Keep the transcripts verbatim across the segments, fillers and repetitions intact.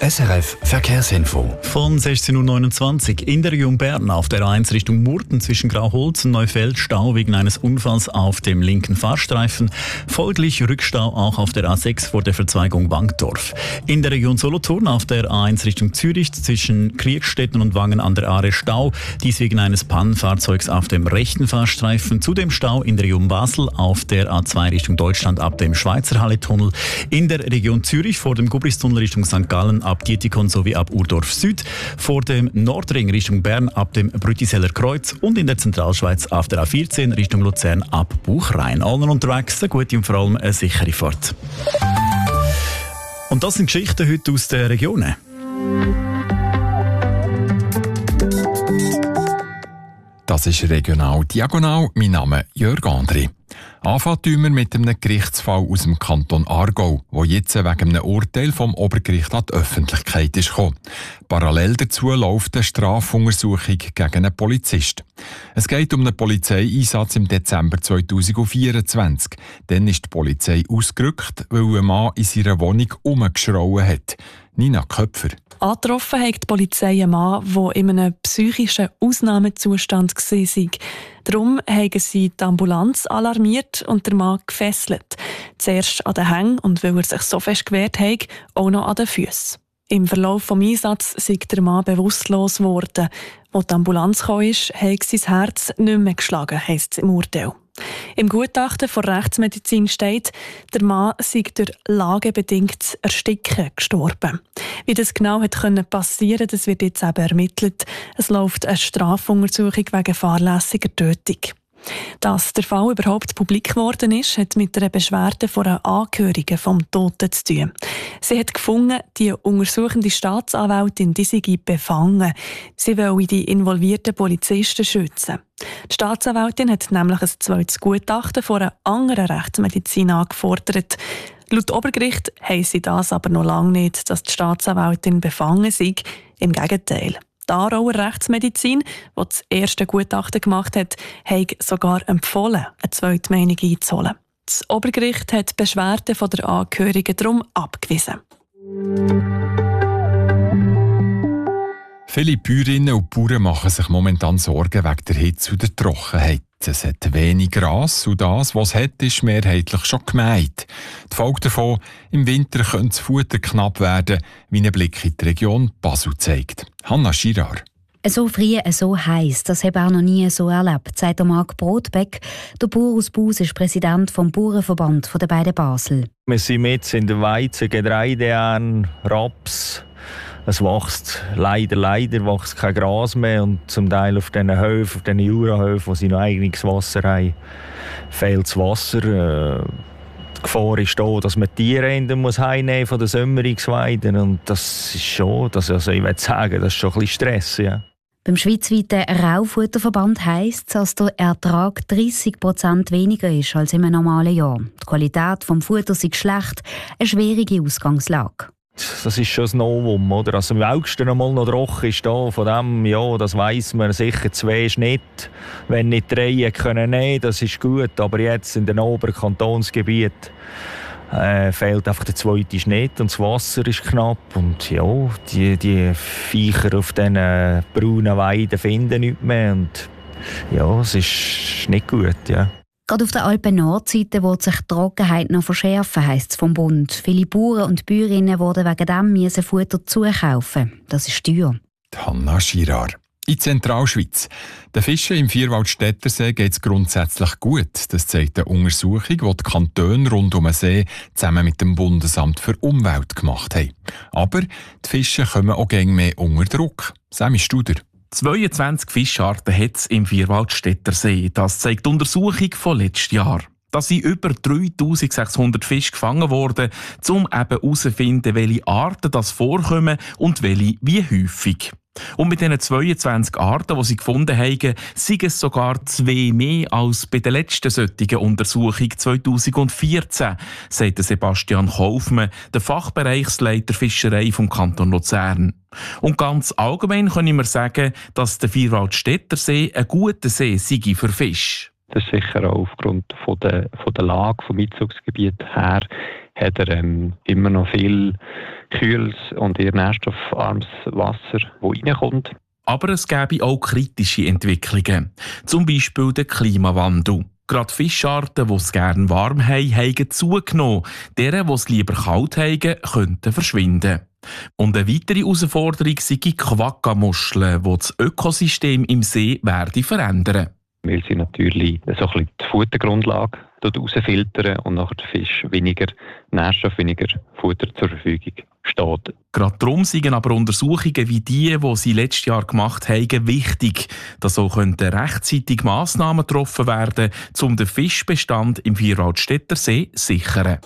S R F Verkehrsinfo. Von sechzehn Uhr neunundzwanzig in der Region Bern auf der A eins Richtung Murten zwischen Grauholz und Neufeld Stau wegen eines Unfalls auf dem linken Fahrstreifen. Folglich Rückstau auch auf der A sechs vor der Verzweigung Wankdorf. In der Region Solothurn auf der A eins Richtung Zürich zwischen Kriegstetten und Wangen an der Aare Stau. Dies wegen eines Pannenfahrzeugs auf dem rechten Fahrstreifen. Zudem Stau in der Region Basel auf der A zwei Richtung Deutschland ab dem Schweizer Halle-Tunnel. In der Region Zürich vor dem Gubristunnel Richtung Sankt Gallen ab Dietikon sowie ab Urdorf Süd, vor dem Nordring Richtung Bern ab dem Brütiseller Kreuz und in der Zentralschweiz auf der A vierzehn Richtung Luzern ab Buchrein. Allen unterwegs eine gute und vor allem eine sichere Fahrt. Und das sind Geschichten heute aus den Regionen. Das ist Regional Diagonal. Mein Name ist Jörg André. Anfangen wir mit einem Gerichtsfall aus dem Kanton Aargau, der jetzt wegen einem Urteil vom Obergericht an die Öffentlichkeit ist gekommen. Parallel dazu läuft eine Strafuntersuchung gegen einen Polizist. Es geht um einen Polizeieinsatz im Dezember zweitausendvierundzwanzig. Dann ist die Polizei ausgerückt, weil ein Mann in seiner Wohnung herumgeschrauen hat. Nina Köpfer. Angetroffen hat die Polizei einen Mann, der in einem psychischen Ausnahmezustand war. Darum haben sie die Ambulanz alarmiert und den Mann gefesselt. Zuerst an den Hängen und weil er sich so fest gewehrt hat, auch noch an den Füßen. Im Verlauf des Einsatzes ist der Mann bewusstlos geworden. Als die Ambulanz kam, hat sein Herz nicht mehr geschlagen, heisst es im Urteil. Im Gutachten der Rechtsmedizin steht, der Mann sei durch lagebedingtes Ersticken gestorben. Wie das genau hat passieren, das wird jetzt eben ermittelt. Es läuft eine Strafuntersuchung wegen fahrlässiger Tötung. Dass der Fall überhaupt publik geworden ist, hat mit einer Beschwerde von einer Angehörigen vom Toten zu tun. Sie hat gefunden, die untersuchende Staatsanwältin die sei befangen. Sie wolle die involvierten Polizisten schützen. Die Staatsanwältin hat nämlich ein zweites Gutachten von einer anderen Rechtsmedizin angefordert. Laut Obergericht heisst sie das aber noch lange nicht, dass die Staatsanwältin befangen sei. Im Gegenteil. Die Aarauer Rechtsmedizin, die das erste Gutachten gemacht hat, hat sogar empfohlen, eine zweite Meinung einzuholen. Das Obergericht hat die Beschwerde von der Angehörigen darum abgewiesen. Viele Bäuerinnen und Bauern machen sich momentan Sorgen wegen der Hitze und der Trockenheit. Es hat wenig Gras und das, was es hat, ist mehrheitlich schon gemäht. Die Folge davon, im Winter könnte das Futter knapp werden, wie ein Blick in die Region Basel zeigt. Hanna Schirar. So früh, so heiß, das habe ich auch noch nie so erlebt, sagt Marc Brotbeck. Der Bauer aus Baus ist Präsident vom Bauernverband der beiden Basel. Wir sind jetzt in der Weizen, Getreideern, Raps. Es wächst leider, leider wächst kein Gras mehr und zum Teil auf diesen Höfen, auf diesen Jurahöfen, wo sie noch eigenes Wasser haben, fehlt das Wasser. Die Gefahr ist da, dass man Tiere heimnehmen von den Sommerungsweiden und das ist schon, das, also ich würde sagen, das ist schon ein bisschen Stress, ja. Beim schweizweiten Raufutterverband heisst es, dass der Ertrag dreißig Prozent weniger ist als im normalen Jahr. Die Qualität des Futters ist schlecht, eine schwierige Ausgangslage. Das ist schon ein Novum, oder? Also im August einmal noch trocken ist da, von dem, ja, das weiss man sicher, zwei Schnitt, wenn nicht drei können nehmen, das ist gut, aber jetzt in den oberen Kantonsgebieten äh, fehlt einfach der zweite Schnitt und das Wasser ist knapp und ja, die, die Viecher auf diesen braunen Weiden finden nichts mehr und ja, es ist nicht gut, ja. Gerade auf der Alpen-Nordseite wird sich die Trockenheit noch verschärfen, heisst es vom Bund. Viele Bauern und Bäuerinnen wurden wegen dem müssen Futter zukaufen. Das ist teuer. Hanna Schirar. In Zentralschweiz. Den Fischen im Vierwaldstättersee geht es grundsätzlich gut. Das zeigt eine Untersuchung, die die Kantone rund um den See zusammen mit dem Bundesamt für Umwelt gemacht haben. Aber die Fische kommen auch gäng mehr unter Druck. Sammy Studer. zweiundzwanzig Fischarten hat es im Vierwaldstättersee. Das zeigt die Untersuchung von letztes Jahr. Da sind über dreitausendsechshundert Fische gefangen worden, um eben herauszufinden, welche Arten das vorkommen und welche wie häufig. Und mit diesen zweiundzwanzig Arten, die sie gefunden haben, sind es sogar zwei mehr als bei der letzten solchen Untersuchung zweitausendvierzehn, sagt Sebastian Kaufmann, der Fachbereichsleiter Fischerei vom Kanton Luzern. Und ganz allgemein können wir sagen, dass der Vierwaldstättersee ein guter See sei für Fisch. Das ist sicher auch aufgrund von der, von der Lage, vom Einzugsgebiet her hat er ähm, immer noch viel kühles und eher nährstoffarmes Wasser, das reinkommt. Aber es gäbe auch kritische Entwicklungen. Zum Beispiel der Klimawandel. Gerade Fischarten, die es gerne warm haben, haben zugenommen. Deren, die es lieber kalt haben, könnten verschwinden. Und eine weitere Herausforderung sind die Quagga-Muscheln, die das Ökosystem im See werden verändern. Weil sie natürlich so ein bisschen die Futtergrundlage rausfiltern und nachher der Fisch weniger Nährstoff, weniger Futter zur Verfügung steht. Gerade darum sind aber Untersuchungen wie die, die sie letztes Jahr gemacht haben, wichtig, dass so könnten rechtzeitig Massnahmen getroffen werden, um den Fischbestand im Vierwaldstätter See zu sichern.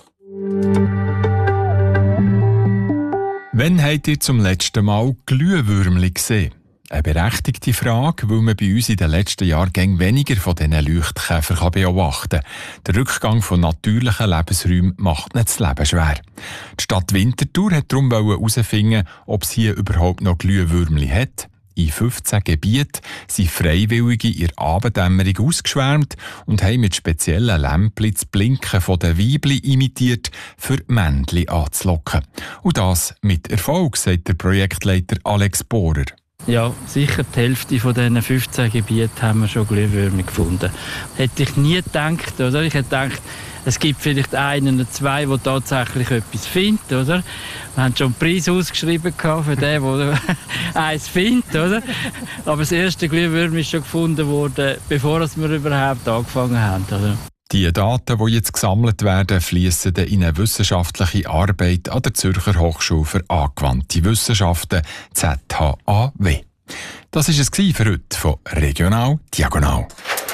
Wann habt ihr zum letzten Mal Glühwürmchen gesehen? Eine berechtigte Frage, weil man bei uns in den letzten Jahren gäng weniger von diesen Leuchtkäfern beobachten kann. Der Rückgang von natürlichen Lebensräumen macht nicht das Leben schwer. Die Stadt Winterthur hat darum herausfinden, ob es hier überhaupt noch Glühwürmchen hat. In fünfzehn Gebieten sind Freiwillige in der Abenddämmerung ausgeschwärmt und haben mit speziellen Lämpchen das Blinken der Weibli imitiert, für Männchen anzulocken. Und das mit Erfolg, sagt der Projektleiter Alex Bohrer. Ja, sicher die Hälfte von diesen fünfzehn Gebieten haben wir schon Glühwürmer gefunden. Hätte ich nie gedacht, oder? Ich hätte gedacht, es gibt vielleicht einen oder zwei, die tatsächlich etwas finden, oder? Wir haben schon einen Preis ausgeschrieben für den, der eins findet, oder? Aber das erste Glühwürmer ist schon gefunden worden, bevor wir überhaupt angefangen haben, oder? Die Daten, die jetzt gesammelt werden, fließen in eine wissenschaftliche Arbeit an der Zürcher Hochschule für angewandte Wissenschaften, Z H A W. Das war es für heute von Regional Diagonal.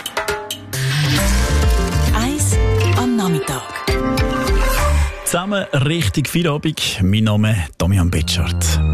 Eins am Nachmittag. Zusammen richtig Feierabend. Mein Name ist Damian Betschart.